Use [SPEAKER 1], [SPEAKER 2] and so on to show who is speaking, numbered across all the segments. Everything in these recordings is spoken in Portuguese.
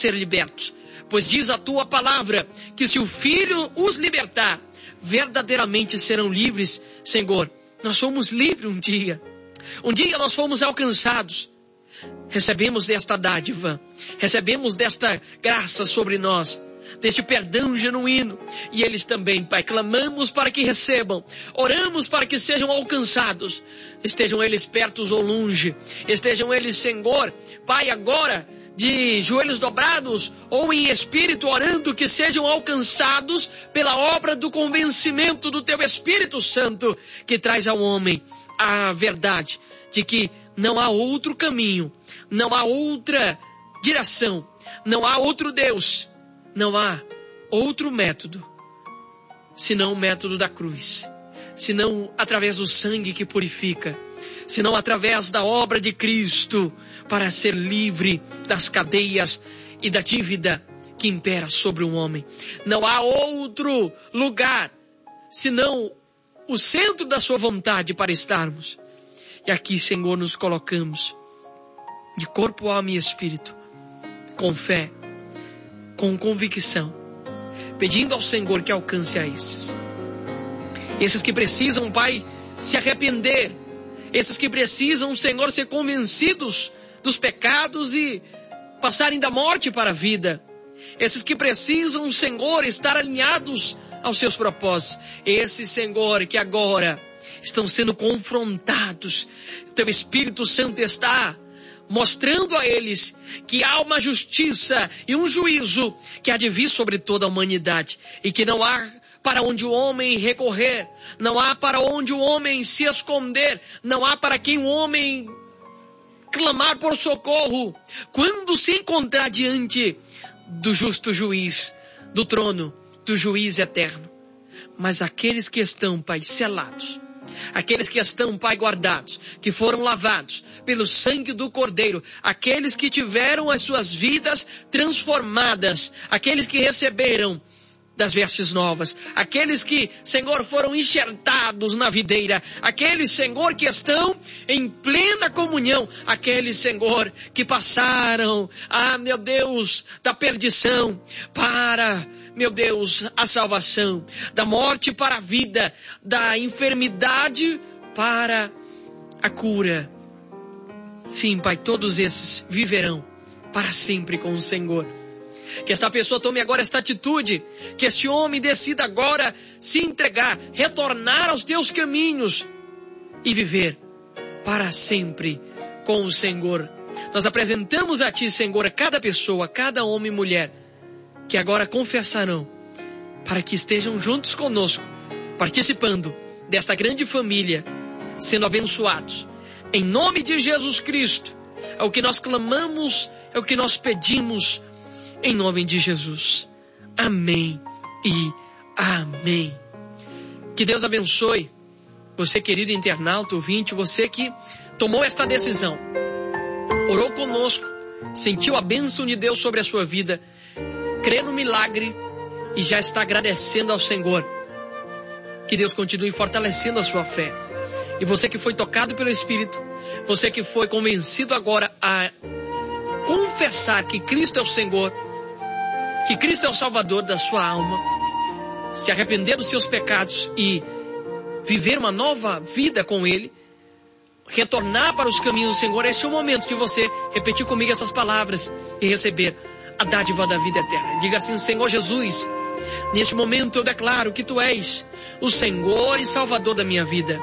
[SPEAKER 1] ser libertos. Pois diz a tua palavra que se o Filho os libertar, verdadeiramente serão livres, Senhor. Nós fomos livres um dia. Um dia nós fomos alcançados. Recebemos desta dádiva, recebemos desta graça sobre nós, deste perdão genuíno. E eles também, Pai, clamamos para que recebam, oramos para que sejam alcançados, estejam eles perto ou longe, estejam eles, Senhor, Pai, agora de joelhos dobrados ou em espírito orando, que sejam alcançados pela obra do convencimento do Teu Espírito Santo, que traz ao homem a verdade de que não há outro caminho, não há outra direção, não há outro Deus, não há outro método, senão o método da cruz, senão através do sangue que purifica, senão através da obra de Cristo, para ser livre das cadeias e da dívida que impera sobre o homem. Não há outro lugar, senão o centro da sua vontade para estarmos. E aqui, Senhor, nos colocamos de corpo, alma e espírito, com fé, com convicção, pedindo ao Senhor que alcance a esses que precisam, Pai, se arrepender, esses que precisam, Senhor, ser convencidos dos pecados e passarem da morte para a vida, esses que precisam, Senhor, estar alinhados aos seus propósitos, esses, Senhor, que agora estão sendo confrontados. Teu Espírito Santo está mostrando a eles que há uma justiça e um juízo que há de vir sobre toda a humanidade, e que não há para onde o homem recorrer, não há para onde o homem se esconder, não há para quem o homem clamar por socorro, quando se encontrar diante do justo juiz, do trono do juiz eterno. Mas aqueles que estão, Pai, selados, aqueles que estão, Pai, guardados, que foram lavados pelo sangue do Cordeiro, aqueles que tiveram as suas vidas transformadas, aqueles que receberam das vestes novas, aqueles que, Senhor, foram enxertados na videira, aqueles, Senhor, que estão em plena comunhão, aqueles, Senhor, que passaram, meu Deus, da perdição para, meu Deus, a salvação, da morte para a vida, da enfermidade para a cura. Sim, Pai, todos esses viverão para sempre com o Senhor. Que esta pessoa tome agora esta atitude, que este homem decida agora se entregar, retornar aos teus caminhos e viver para sempre com o Senhor. Nós apresentamos a ti, Senhor, a cada pessoa, cada homem e mulher que agora confessarão, para que estejam juntos conosco, participando desta grande família, sendo abençoados. Em nome de Jesus Cristo, é o que nós clamamos, é o que nós pedimos, em nome de Jesus. Amém e amém. Que Deus abençoe você, querido internauta, ouvinte, você que tomou esta decisão, orou conosco, sentiu a bênção de Deus sobre a sua vida, crê no milagre e já está agradecendo ao Senhor. Que Deus continue fortalecendo a sua fé. E você que foi tocado pelo Espírito, você que foi convencido agora a confessar que Cristo é o Senhor, que Cristo é o Salvador da sua alma, se arrepender dos seus pecados e viver uma nova vida com Ele, retornar para os caminhos do Senhor, este é o momento de você repetir comigo essas palavras e receber a dádiva da vida eterna. Diga assim: Senhor Jesus, neste momento eu declaro que Tu és o Senhor e Salvador da minha vida.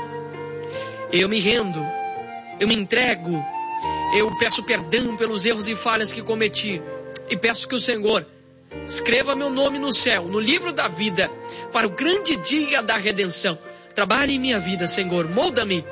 [SPEAKER 1] Eu me rendo, eu me entrego, eu peço perdão pelos erros e falhas que cometi e peço que o Senhor escreva meu nome no céu, no livro da vida, para o grande dia da redenção. Trabalhe em minha vida, Senhor, molda-me,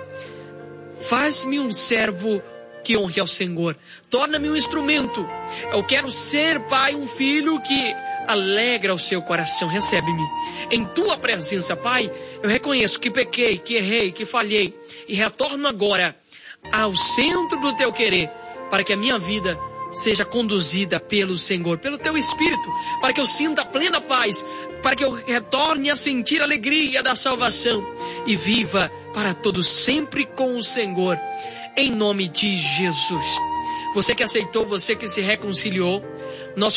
[SPEAKER 1] faz-me um servo que honre ao Senhor, torna-me um instrumento. Eu quero ser, Pai, um filho que alegra o seu coração. Recebe-me em Tua presença, Pai. Eu reconheço que pequei, que errei, que falhei e retorno agora ao centro do Teu querer, para que a minha vida seja conduzida pelo Senhor, pelo Teu Espírito, para que eu sinta plena paz, para que eu retorne a sentir a alegria da salvação e viva para todos sempre com o Senhor, em nome de Jesus. Você que aceitou, você que se reconciliou, nosso